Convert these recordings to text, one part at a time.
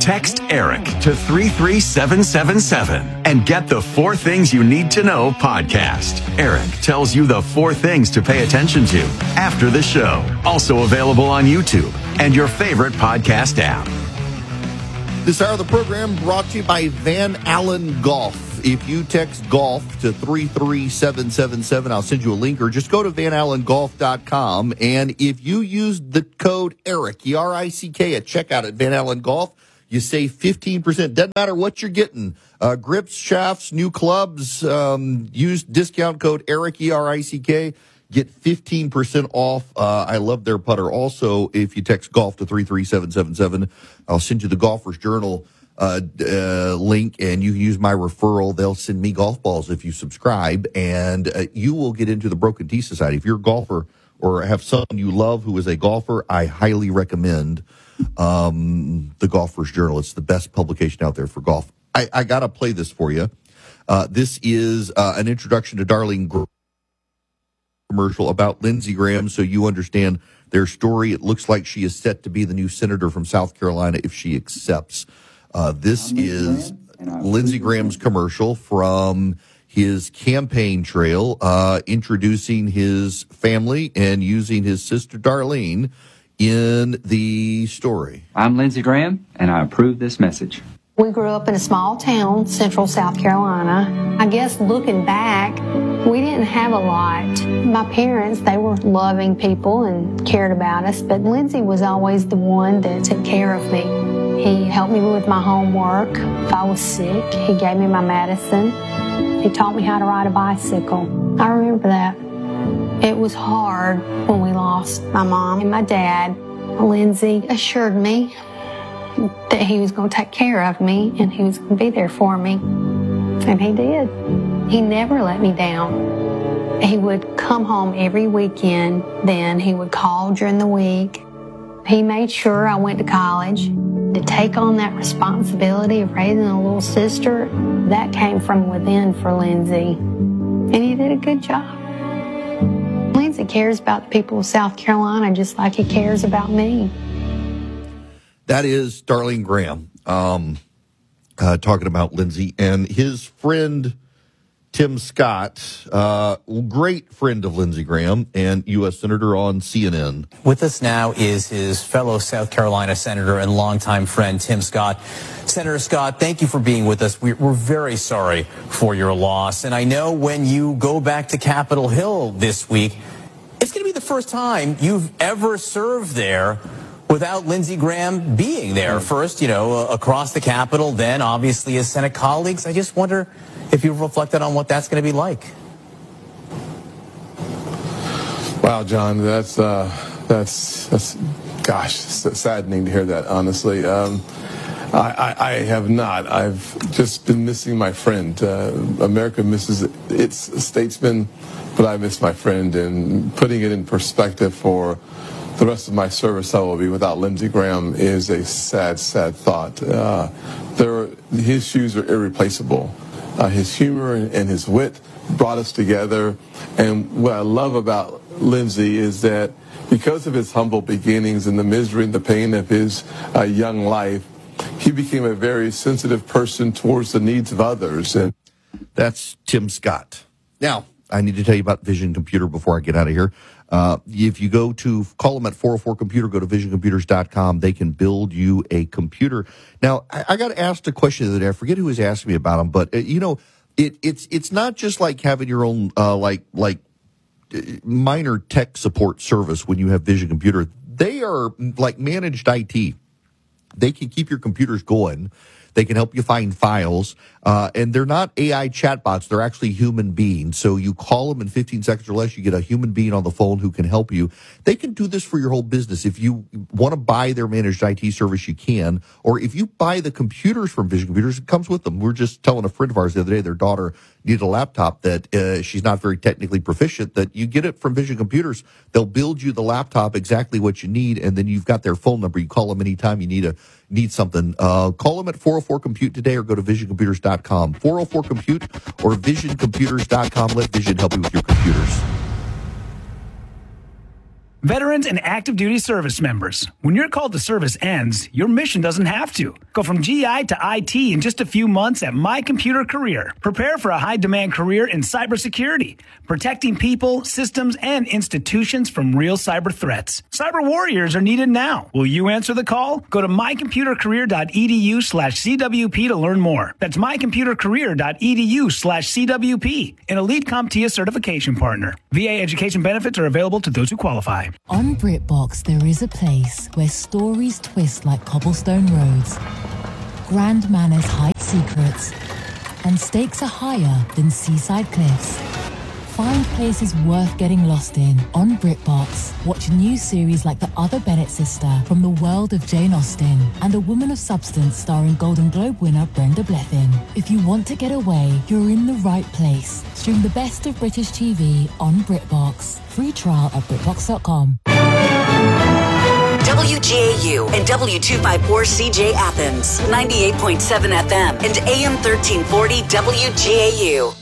Text ERIC to 33777 and get the 4 Things You Need to Know podcast. ERIC tells you the 4 things to pay attention to after the show. Also available on YouTube and your favorite podcast app. This hour of the program brought to you by Van Allen Golf. If you text golf to 33777, I'll send you a link, or just go to vanallengolf.com. And if you use the code ERIC, E-R-I-C-K, at checkout at Van Allen Golf, you save 15%. Doesn't matter what you're getting. Grips, shafts, new clubs, use discount code ERIC, E-R-I-C-K. Get 15% off. I love their putter. Also, if you text golf to 33777, I'll send you the Golfer's Journal link, and you use my referral. They'll send me golf balls if you subscribe, and you will get into the Broken Tee Society. If you're a golfer or have someone you love who is a golfer, I highly recommend the Golfer's Journal. It's the best publication out there for golf. I got to play this for you. This is an introduction to Darlene Graham commercial about Lindsey Graham, so you understand their story. It looks like she is set to be the new senator from South Carolina if she accepts. This is Lindsey Graham's commercial from his campaign trail, introducing his family and using his sister Darlene in the story. I'm Lindsey Graham, and I approve this message. We grew up in a small town, central South Carolina. I guess looking back, we didn't have a lot. My parents, they were loving people and cared about us, but Lindsey was always the one that took care of me. He helped me with my homework. If I was sick, he gave me my medicine. He taught me how to ride a bicycle. I remember that. It was hard when we lost my mom and my dad. Lindsey assured me that he was going to take care of me and he was going to be there for me. And he did. He never let me down. He would come home every weekend. Then he would call during the week. He made sure I went to college. To take on that responsibility of raising a little sister, that came from within for Lindsey. And he did a good job. Lindsey cares about the people of South Carolina just like he cares about me. That is Darlene Graham talking about Lindsey and his friend Tim Scott, great friend of Lindsey Graham and U.S. Senator on CNN. With us now is his fellow South Carolina Senator and longtime friend Tim Scott. Senator Scott, thank you for being with us. We're very sorry for your loss. And I know when you go back to Capitol Hill this week, it's going to be the first time you've ever served there without Lindsey Graham being there. First, across the Capitol, then obviously as Senate colleagues. I just wonder if you've reflected on what that's going to be like. Wow, John, that's saddening to hear that, honestly. I have not. I've just been missing my friend. America misses its statesman, but I miss my friend. And putting it in perspective for the rest of my service I will be without Lindsey Graham is a sad, sad thought. His shoes are irreplaceable. His humor and his wit brought us together. And what I love about Lindsey is that because of his humble beginnings and the misery and the pain of his young life, he became a very sensitive person towards the needs of others. And that's Tim Scott. Now, I need to tell you about Vision Computer before I get out of here. If you go to call them at 404-COMPUTER, go to visioncomputers.com. They can build you a computer. Now, I got asked a question the other day. I forget who was asking me about them, but it's not just like having your own minor tech support service when you have Vision Computer. They are like managed IT. They can keep your computers going. They can help you find files, and they're not AI chatbots. They're actually human beings. So you call them in 15 seconds or less, you get a human being on the phone who can help you. They can do this for your whole business. If you want to buy their managed IT service, you can. Or if you buy the computers from Vision Computers, it comes with them. We're just telling a friend of ours the other day, their daughter needed a laptop that she's not very technically proficient, that you get it from Vision Computers. They'll build you the laptop exactly what you need, and then you've got their phone number. You call them anytime you need something. Call them at 404-COMPUTE today or go to visioncomputers.com. 404-COMPUTE or visioncomputers.com. Let Vision help you with your computers. Veterans and active duty service members, when your call to service ends, your mission doesn't have to. Go from GI to IT in just a few months at My Computer Career. Prepare for a high-demand career in cybersecurity, protecting people, systems, and institutions from real cyber threats. Cyber warriors are needed now. Will you answer the call? Go to mycomputercareer.edu/CWP to learn more. That's mycomputercareer.edu/CWP, an elite CompTIA certification partner. VA education benefits are available to those who qualify. On BritBox, there is a place where stories twist like cobblestone roads, grand manners hide secrets, and stakes are higher than seaside cliffs. Find places worth getting lost in on BritBox. Watch new series like The Other Bennett Sister from the world of Jane Austen and A Woman of Substance starring Golden Globe winner Brenda Blethyn. If you want to get away, you're in the right place. Stream the best of British TV on BritBox. Free trial at BritBox.com. WGAU and W254CJ Athens, 98.7 FM and AM 1340 WGAU.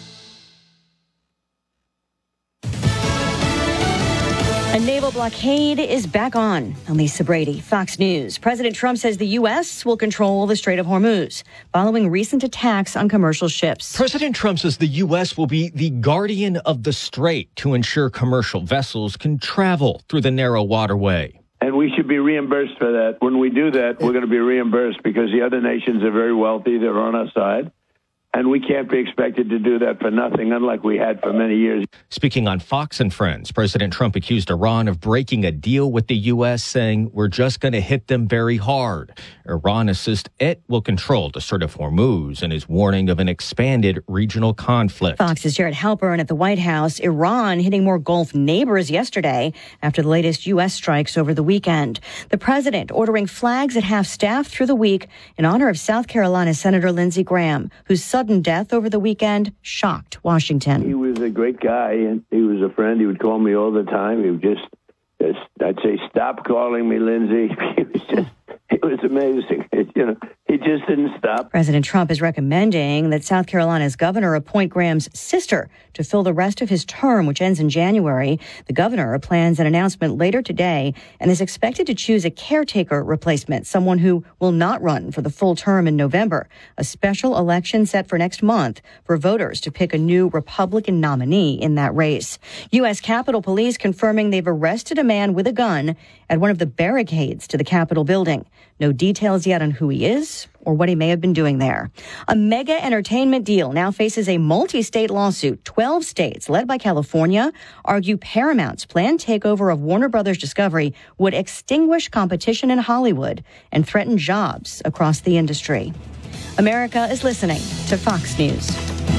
A naval blockade is back on. Lisa Brady, Fox News. President Trump says the U.S. will control the Strait of Hormuz following recent attacks on commercial ships. President Trump says the U.S. will be the guardian of the strait to ensure commercial vessels can travel through the narrow waterway. And we should be reimbursed for that. When we do that, we're going to be reimbursed because the other nations are very wealthy. They're on our side. And we can't be expected to do that for nothing, unlike we had for many years. Speaking on Fox and Friends, President Trump accused Iran of breaking a deal with the U.S., saying, "We're just going to hit them very hard." Iran insists it will control the Strait of Hormuz and is warning of an expanded regional conflict. Fox's Jared Halpern at the White House. Iran hitting more Gulf neighbors yesterday after the latest U.S. strikes over the weekend. The president ordering flags at half-staff through the week in honor of South Carolina Senator Lindsey Graham, whose sudden death over the weekend shocked Washington. He was a great guy, and he was a friend. He would call me all the time. He would just I'd say, "Stop calling me Lindsey." It was amazing. He just didn't stop. President Trump is recommending that South Carolina's governor appoint Graham's sister to fill the rest of his term, which ends in January. The governor plans an announcement later today and is expected to choose a caretaker replacement, someone who will not run for the full term in November. A special election set for next month for voters to pick a new Republican nominee in that race. U.S. Capitol Police confirming they've arrested a man with a gun at one of the barricades to the Capitol building. No details yet on who he is or what he may have been doing there. A mega entertainment deal now faces a multi-state lawsuit. 12 states, led by California, argue Paramount's planned takeover of Warner Brothers Discovery would extinguish competition in Hollywood and threaten jobs across the industry. America is listening to Fox News.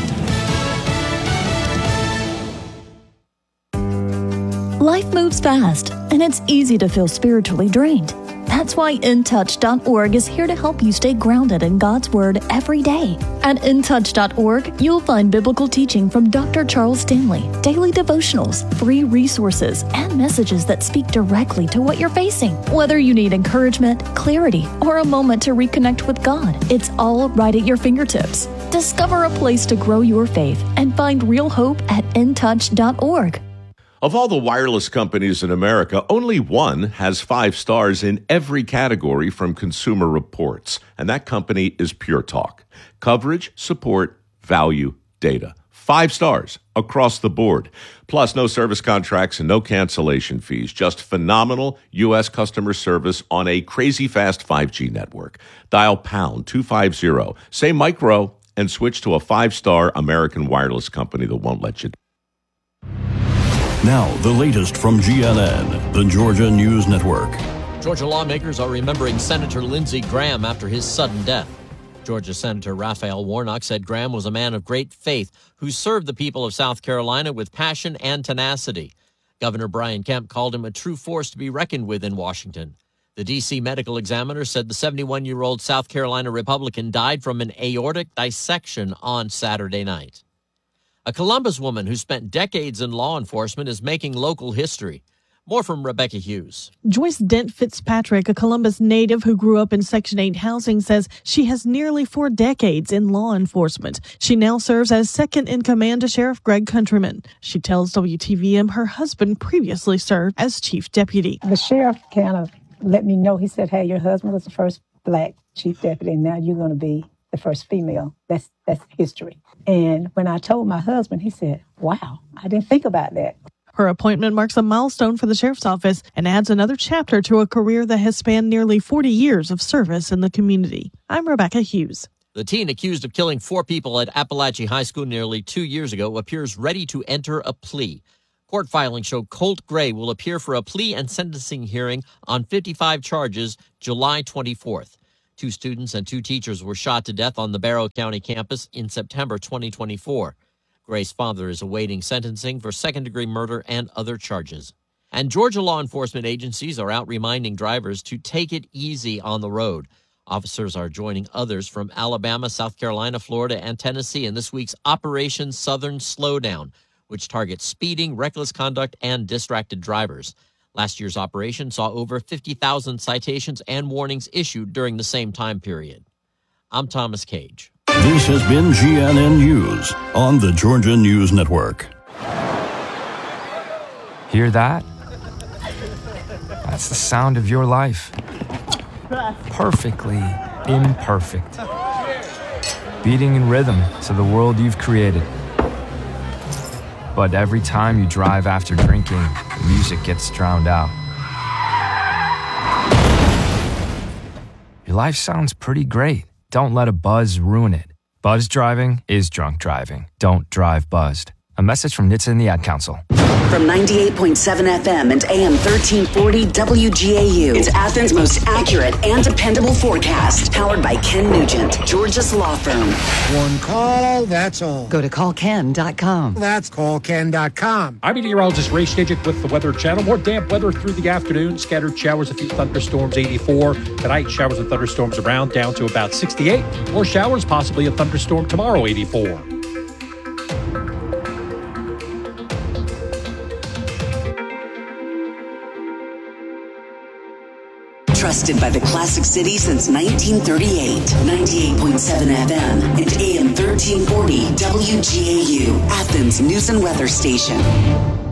Life moves fast, and it's easy to feel spiritually drained. That's why InTouch.org is here to help you stay grounded in God's Word every day. At InTouch.org, you'll find biblical teaching from Dr. Charles Stanley, daily devotionals, free resources, and messages that speak directly to what you're facing. Whether you need encouragement, clarity, or a moment to reconnect with God, it's all right at your fingertips. Discover a place to grow your faith and find real hope at InTouch.org. Of all the wireless companies in America, only one has 5 stars in every category from Consumer Reports, and that company is Pure Talk. Coverage, support, value, data. 5 stars across the board. Plus, no service contracts and no cancellation fees. Just phenomenal U.S. customer service on a crazy fast 5G network. Dial pound 250, say micro, and switch to a 5-star American wireless company that won't let you. Now, the latest from GNN, the Georgia News Network. Georgia lawmakers are remembering Senator Lindsey Graham after his sudden death. Georgia Senator Raphael Warnock said Graham was a man of great faith who served the people of South Carolina with passion and tenacity. Governor Brian Kemp called him a true force to be reckoned with in Washington. The D.C. medical examiner said the 71-year-old South Carolina Republican died from an aortic dissection on Saturday night. A Columbus woman who spent decades in law enforcement is making local history. More from Rebecca Hughes. Joyce Dent Fitzpatrick, a Columbus native who grew up in Section 8 housing, says she has nearly 4 decades in law enforcement. She now serves as second in command to Sheriff Greg Countryman. She tells WTVM her husband previously served as chief deputy. The sheriff kind of let me know. He said, hey, your husband was the first black chief deputy, and now you're going to be the first female. That's history. And when I told my husband, he said, wow, I didn't think about that. Her appointment marks a milestone for the sheriff's office and adds another chapter to a career that has spanned nearly 40 years of service in the community. I'm Rebecca Hughes. The teen accused of killing 4 people at Appalachia High School nearly 2 years ago appears ready to enter a plea. Court filings show Colt Gray will appear for a plea and sentencing hearing on 55 charges July 24th. 2 students and 2 teachers were shot to death on the Barrow County campus in September 2024. Gray's father is awaiting sentencing for second-degree murder and other charges. And Georgia law enforcement agencies are out reminding drivers to take it easy on the road. Officers are joining others from Alabama, South Carolina, Florida, and Tennessee in this week's Operation Southern Slowdown, which targets speeding, reckless conduct, and distracted drivers. Last year's operation saw over 50,000 citations and warnings issued during the same time period. I'm Thomas Cage. This has been GNN News on the Georgia News Network. Hear that? That's the sound of your life. Perfectly imperfect. Beating in rhythm to the world you've created. But every time you drive after drinking, the music gets drowned out. Your life sounds pretty great. Don't let a buzz ruin it. Buzz driving is drunk driving. Don't drive buzzed. A message from NHTSA and the Ad Council. From 98.7 FM and AM 1340 WGAU, it's Athens' most accurate and dependable forecast. Powered by Ken Nugent, Georgia's law firm. One call, that's all. Go to callken.com. That's callken.com. I'm meteorologist Ray Stidgick with the Weather Channel. More damp weather through the afternoon. Scattered showers, a few thunderstorms, 84. Tonight, showers and thunderstorms around, down to about 68. More showers, possibly a thunderstorm tomorrow, 84. Trusted by the Classic City since 1938. 98.7 FM and AM 1340 WGAU, Athens News and Weather Station.